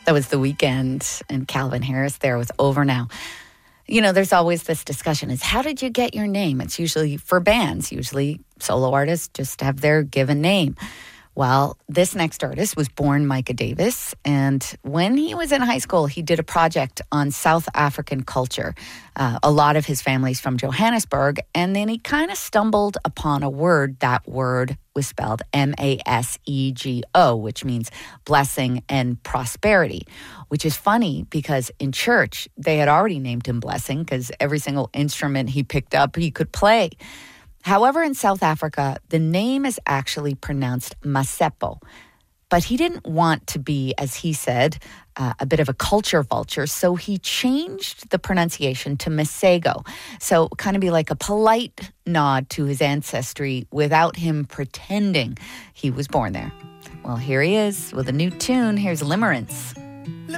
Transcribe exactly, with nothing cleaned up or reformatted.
That was The Weeknd and Calvin Harris there with Over Now. You know, there's always this discussion is how did you get your name? It's usually for bands, usually solo artists just have their given name. Well, this next artist was born Micah Davis, and when he was in high school, he did a project on South African culture. Uh, a lot of his family's from Johannesburg, and then he kind of stumbled upon a word. That word was spelled M A S E G O, which means blessing and prosperity, which is funny because in church, they had already named him Blessing because every single instrument he picked up, he could play. However, in South Africa, the name is actually pronounced Masepo. But he didn't want to be, as he said, uh, a bit of a culture vulture, so he changed the pronunciation to Masego. So kind of be like a polite nod to his ancestry without him pretending he was born there. Well, here he is with a new tune. Here's Limerence.